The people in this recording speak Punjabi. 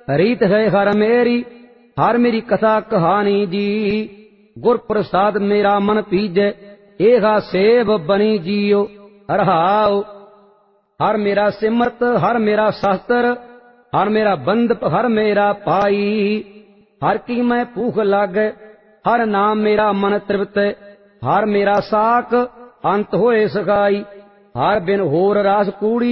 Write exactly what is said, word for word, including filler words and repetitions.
ਰੀਤ ਹੈ ਹਰ ਮੇਰੀ, ਹਰ ਮੇਰੀ ਕਥਾ ਕਹਾਣੀ ਜੀ। ਗੁਰ ਪ੍ਰਸਾਦ ਮੇਰਾ ਮਨ ਪੀਜੈ, ਏਹਾ ਸੇਵ ਬਣੀ ਜੀਓ। ਰਹਾਉ ਹਰ ਮੇਰਾ ਸਿਮਰਤ, ਹਰ ਮੇਰਾ ਸ਼ਾਸਤਰ, ਹਰ ਮੇਰਾ ਬੰਦਪ, ਹਰ ਮੇਰਾ ਪਾਈ। ਹਰ ਕੀ ਮੈਂ ਭੂਖ ਲਾਗੈ, ਹਰ ਨਾਮ ਮੇਰਾ ਮਨ ਤ੍ਰਿਪਤੈ। ਹਰ ਮੇਰਾ ਸਾਕ, ਅੰਤ ਹੋਏ ਸਗਾਈ। ਹਰ ਬਿਨ ਹੋਰ ਰਾਸ ਕੂੜੀ,